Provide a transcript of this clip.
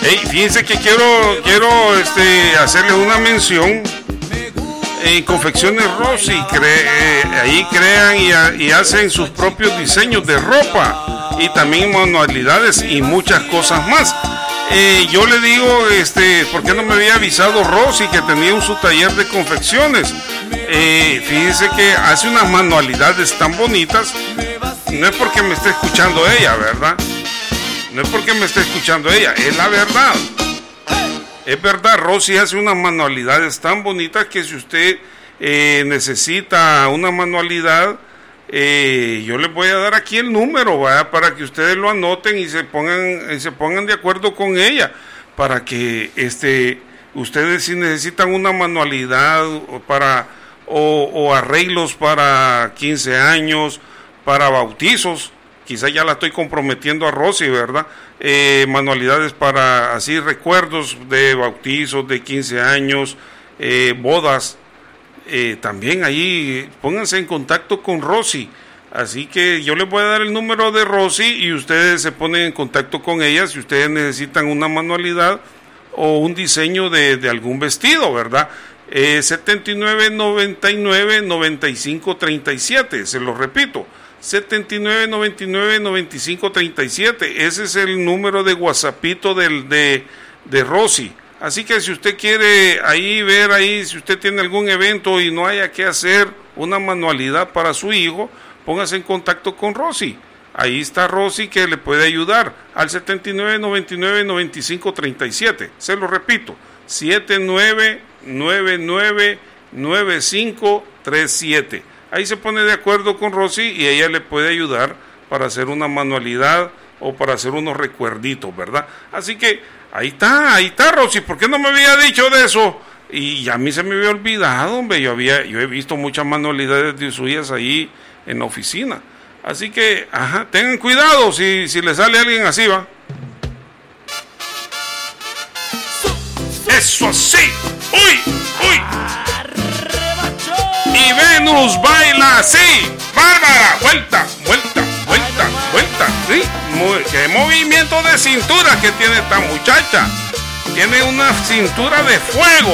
Hey, fíjense que quiero hacerles una mención. En Confecciones Rossi, ahí crean y hacen sus propios diseños de ropa y también manualidades y muchas cosas más. Yo le digo, ¿por qué no me había avisado Rossi que tenía su taller de confecciones? Fíjense que hace unas manualidades tan bonitas. No es porque me esté escuchando ella, ¿verdad? No es porque me esté escuchando ella, es la verdad. Es verdad, Rossi hace unas manualidades tan bonitas que si usted necesita una manualidad, yo les voy a dar aquí el número, ¿verdad? Para que ustedes lo anoten y se pongan de acuerdo con ella, para que ustedes si necesitan una manualidad o arreglos para 15 años, para bautizos. Quizá ya la estoy comprometiendo a Rossi, ¿verdad? Manualidades para así recuerdos de bautizos, de 15 años, bodas. También ahí pónganse en contacto con Rossi. Así que yo les voy a dar el número de Rossi y ustedes se ponen en contacto con ella si ustedes necesitan una manualidad o un diseño de algún vestido, ¿verdad? 7999-9537, se lo repito. 7999-9537. Ese es el número de WhatsAppito de Rossi. Así que si usted quiere ver si usted tiene algún evento y no haya que hacer una manualidad para su hijo, póngase en contacto con Rossi. Ahí está Rossi que le puede ayudar al 7999-9537. Se lo repito, 7999-9537. Ahí se pone de acuerdo con Rossi y ella le puede ayudar para hacer una manualidad o para hacer unos recuerditos, ¿verdad? Así que ahí está Rossi. ¿Por qué no me había dicho de eso? Y a mí se me había olvidado, hombre. Yo he visto muchas manualidades de suyas ahí en la oficina. Así que, tengan cuidado si le sale alguien así, ¿va? ¡Eso sí! ¡Uy! Y Venus baila así. Bárbara, vuelta. ¿Sí? Qué movimiento de cintura que tiene esta muchacha. Tiene una cintura de fuego.